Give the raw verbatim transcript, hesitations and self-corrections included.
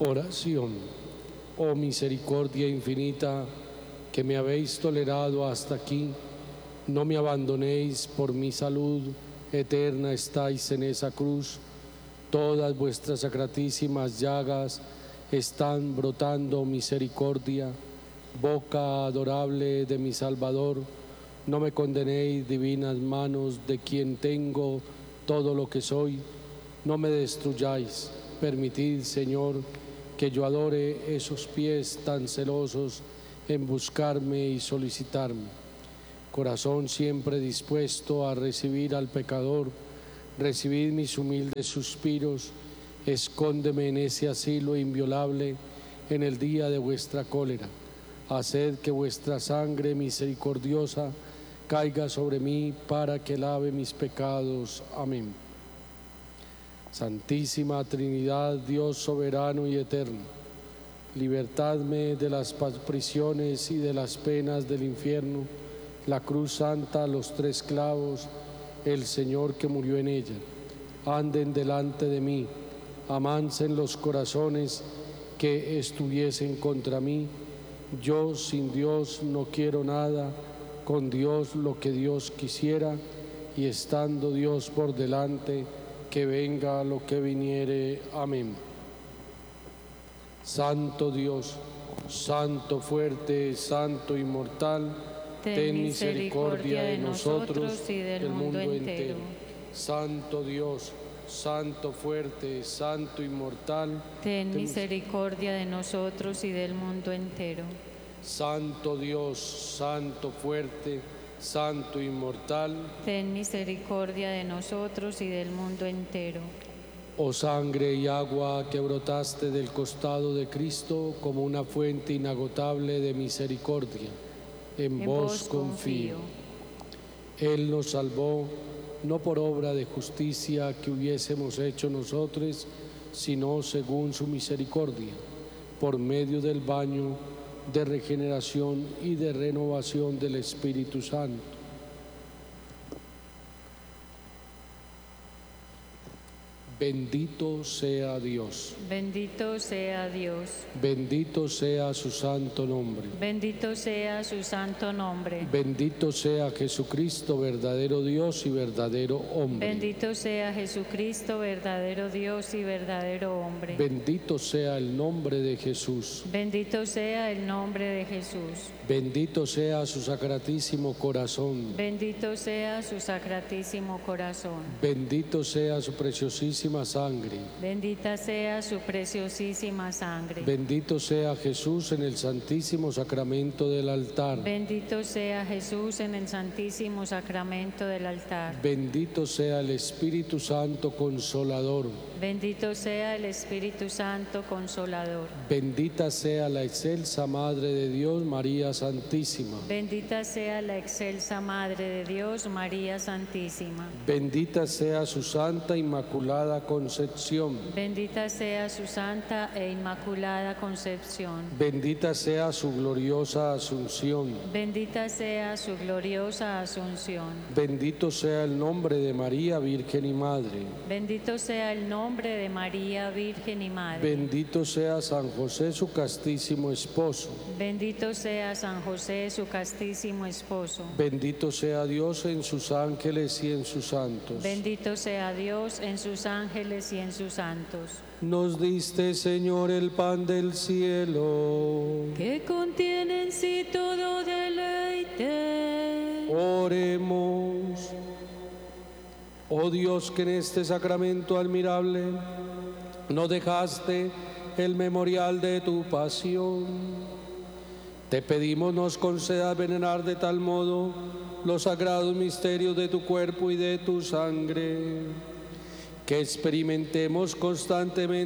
Oración. Oh misericordia infinita, que me habéis tolerado hasta aquí, no me abandonéis, por mi salud eterna estáis en esa cruz. Todas vuestras sacratísimas llagas están brotando misericordia. Boca adorable de mi Salvador, no me condenéis, divinas manos de quien tengo todo lo que soy. No me destruyáis, permitid, Señor, que yo adore esos pies tan celosos en buscarme y solicitarme. Corazón siempre dispuesto a recibir al pecador, recibid mis humildes suspiros, escóndeme en ese asilo inviolable en el día de vuestra cólera. Haced que vuestra sangre misericordiosa caiga sobre mí para que lave mis pecados. Amén. Santísima Trinidad, Dios soberano y eterno, libertadme de las prisiones y de las penas del infierno, la cruz santa, los tres clavos, el Señor que murió en ella. Anden delante de mí, amansen los corazones que estuviesen contra mí. Yo sin Dios no quiero nada, con Dios lo que Dios quisiera, y estando Dios por delante, que venga lo que viniere. Amén. Santo Dios, Santo fuerte, Santo inmortal, ten misericordia de nosotros y del mundo entero. Santo Dios, Santo fuerte, Santo inmortal, ten misericordia de nosotros y del mundo entero. Santo Dios, Santo fuerte, Santo inmortal, ten misericordia de nosotros y del mundo entero. Oh sangre y agua que brotaste del costado de Cristo como una fuente inagotable de misericordia, en, en vos, vos confío. confío. Él nos salvó, no por obra de justicia que hubiésemos hecho nosotros, sino según su misericordia, por medio del baño de regeneración y de renovación del Espíritu Santo. Bendito sea Dios. Bendito sea Dios. Bendito sea su santo nombre. Bendito sea su santo nombre. Bendito sea Jesucristo, verdadero Dios y verdadero hombre. Bendito sea Jesucristo, verdadero Dios y verdadero hombre. Bendito sea el nombre de Jesús. Bendito sea el nombre de Jesús. Bendito sea su sacratísimo corazón. Bendito sea su sacratísimo corazón. Bendito sea su preciosísima sangre. Bendita sea su preciosísima sangre. Bendito sea Jesús en el santísimo sacramento del altar. Bendito sea Jesús en el santísimo sacramento del altar. Bendito sea el Espíritu Santo Consolador. Bendito sea el Espíritu Santo Consolador. Bendita sea la excelsa Madre de Dios, María Santísima. Bendita sea la excelsa Madre de Dios, María Santísima. Bendita sea su Santa Inmaculada Concepción. Bendita sea su Santa e Inmaculada Concepción. Bendita sea su gloriosa Asunción. Bendita sea su gloriosa Asunción. Bendito sea el nombre de María, Virgen y Madre. Bendito sea el nombre de María, Virgen y Madre. Bendito sea San José, su castísimo esposo. Bendito sea San José, su castísimo esposo. Bendito sea Dios en sus ángeles y en sus santos. Bendito sea Dios en sus ángeles y en sus santos. Nos diste, Señor, el pan del cielo, que contiene en sí todo deleite. Oremos. Oh Dios, que en este sacramento admirable no dejaste el memorial de tu pasión, te pedimos nos concedas venerar de tal modo los sagrados misterios de tu cuerpo y de tu sangre, que experimentemos constantemente